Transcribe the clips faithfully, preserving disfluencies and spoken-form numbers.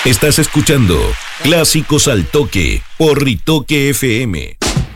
Estás escuchando Clásicos al Toque por Ritoque F M.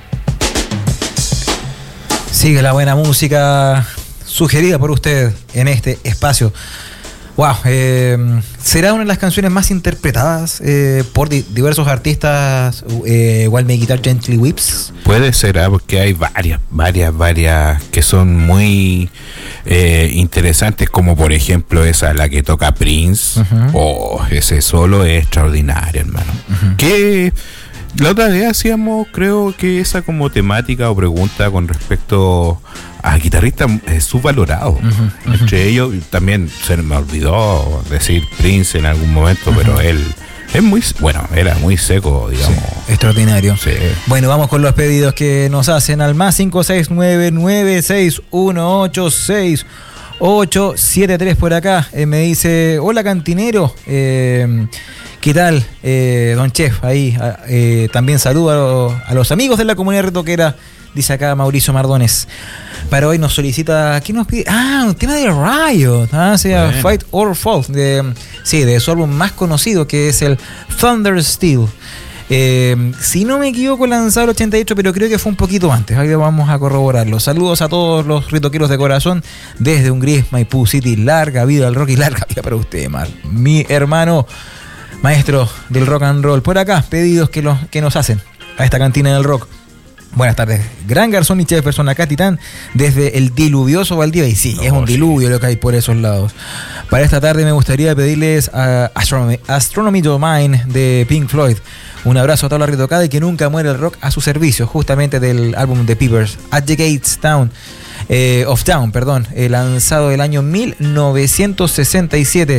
Sigue la buena música sugerida por usted en este espacio. Wow, eh, será una de las canciones más interpretadas eh, por di- diversos artistas. Eh, While My Guitar Gently Weeps. Puede ser, ¿eh? Porque hay varias, varias, varias que son muy eh, interesantes, como por ejemplo esa, la que toca Prince. Uh-huh. Oh, ese solo es extraordinario, hermano. Uh-huh. Que la otra vez hacíamos, creo que esa como temática o pregunta con respecto a guitarristas eh, subvalorados. Uh-huh, uh-huh. Entre ellos también se me olvidó decir Prince en algún momento, uh-huh. pero él es muy, bueno, era muy seco, digamos. Sí, extraordinario. Sí. Bueno, vamos con los pedidos que nos hacen al más cinco seis nueve nueve seis uno ocho seis ocho siete tres por acá. Eh, me dice, hola cantinero, eh, ¿qué tal? Eh, don Chef, ahí eh, también saludo a, lo, a los amigos de la comunidad retoquera. Dice acá Mauricio Mardones. Para hoy nos solicita... ¿Qué nos pide? Ah, un tema de Riot. Ah, sea bueno. Fight or Fall. De, sí, de su álbum más conocido, que es el Thunder Steel. Eh, si no me equivoco, lanzado el ochenta y ocho, pero creo que fue un poquito antes. Ahí vamos a corroborarlo. Saludos a todos los ritoqueros de corazón desde un gris Maipú City. Larga vida al rock y larga vida para usted, Mar. Mi hermano, maestro del rock and roll. Por acá, pedidos que, los, que nos hacen a esta cantina del rock. Buenas tardes, Gran Garzón y Jefferson, acá Titán, desde el diluvioso Valdivia. Y sí, no, es un sí. diluvio lo que hay por esos lados. Para esta tarde me gustaría pedirles a Astronomy, Astronomy Domain de Pink Floyd. Un abrazo a toda la retocada y que nunca muera el rock a su servicio, justamente del álbum de Peepers, At the Gates Town, eh, of Town, perdón, eh, lanzado el año mil novecientos sesenta y siete.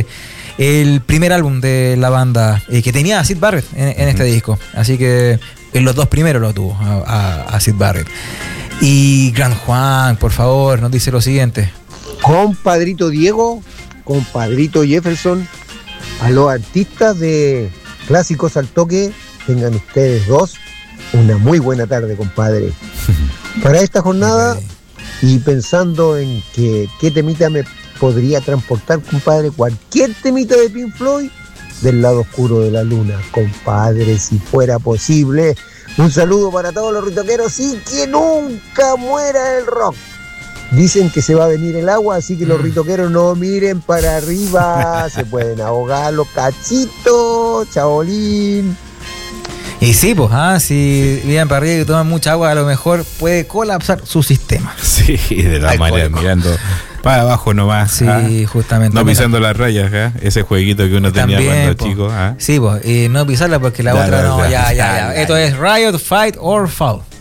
El primer álbum de la banda eh, que tenía a Syd Barrett en, en este uh-huh. disco. Así que en los dos primeros lo tuvo a, a, a Syd Barrett. Y Gran Juan, por favor, nos dice lo siguiente. Compadrito Diego, compadrito Jefferson, a los artistas de Clásicos al Toque, tengan ustedes dos una muy buena tarde, compadre. Para esta jornada, okay. y pensando en que qué temita me podría transportar, compadre, cualquier temita de Pink Floyd, del lado oscuro de la luna, compadre, si fuera posible. Un saludo para todos los ritoqueros y que nunca muera el rock. Dicen que se va a venir el agua, así que los ritoqueros no miren para arriba, se pueden ahogar los cachitos, chabolín. Y sí, pues, ah, si miran para arriba y toman mucha agua, a lo mejor puede colapsar su sistema. Sí, de la manera, mirando para abajo nomás. Sí, ¿ah? Justamente. No pisando las rayas, ¿ah? Ese jueguito que uno también, tenía cuando po. chico. ¿ah? Sí, pues, y no pisarla porque la ya, otra no, ya, ya, ya, ya. ya. Esto es Riot, Fight or Fall.